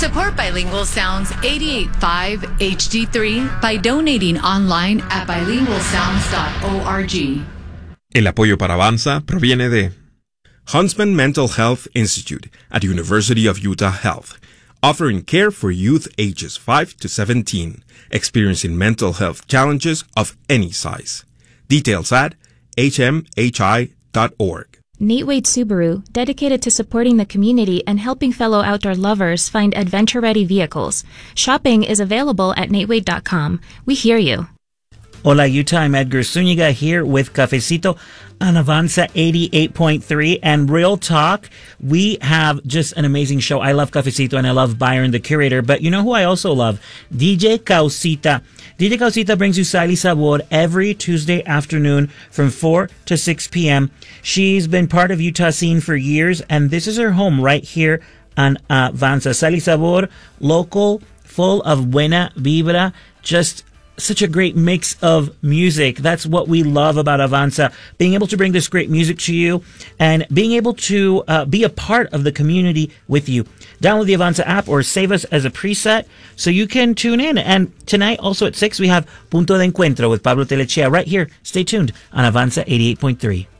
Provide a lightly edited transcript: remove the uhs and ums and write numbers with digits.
Support Bilingual Sounds 88.5 HD3 by donating online at bilingualsounds.org. El apoyo para Avanza proviene de Huntsman Mental Health Institute at University of Utah Health, offering care for youth ages 5 to 17, experiencing mental health challenges of any size. Details at hmhi.org. Nate Wade Subaru, dedicated to supporting the community and helping fellow outdoor lovers find adventure-ready vehicles. Shopping is available at natewade.com. We hear you. Hola Utah, I'm Edgar Zúñiga here with Cafecito on Avanza 88.3. And Real Talk, we have just an amazing show. I love Cafecito and I love Byron, the curator. But you know who I also love? DJ Causita. DJ Causita brings you Sal y Sabor every Tuesday afternoon from 4 to 6 p.m. She's been part of Utah scene for years, and this is her home right here on Avanza. Sal y Sabor, local, full of buena vibra, just such a great mix of music. That's what we love about Avanza, being able to bring this great music to you and being able to be a part of the community with you. Download the Avanza app or save us as a preset so you can tune in. And tonight, also at 6, we have Punto de Encuentro with Pablo Telechea right here. Stay tuned on Avanza 88.3.